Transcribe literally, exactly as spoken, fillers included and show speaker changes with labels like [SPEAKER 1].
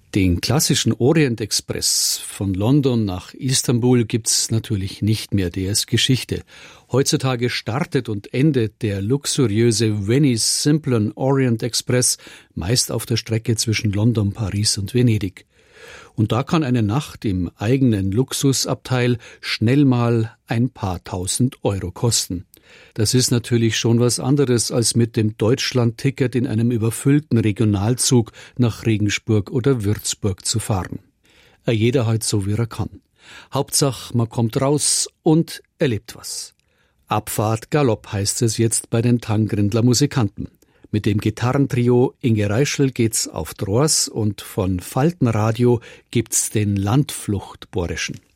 [SPEAKER 1] Den klassischen Orient Express von London nach Istanbul gibt's natürlich nicht mehr, der ist Geschichte. Heutzutage startet und endet der luxuriöse Venice Simplon Orient Express meist auf der Strecke zwischen London, Paris und Venedig. Und da kann eine Nacht im eigenen Luxusabteil schnell mal ein paar tausend Euro kosten. Das ist natürlich schon was anderes, als mit dem Deutschland-Ticket in einem überfüllten Regionalzug nach Regensburg oder Würzburg zu fahren. Jeder halt so, wie er kann. Hauptsache, man kommt raus und erlebt was. Abfahrt Galopp heißt es jetzt bei den Tangrindler Musikanten. Mit dem Gitarrentrio Inge Reischl geht's auf Drors und von Faltenradio gibt's den Landflucht Borischen.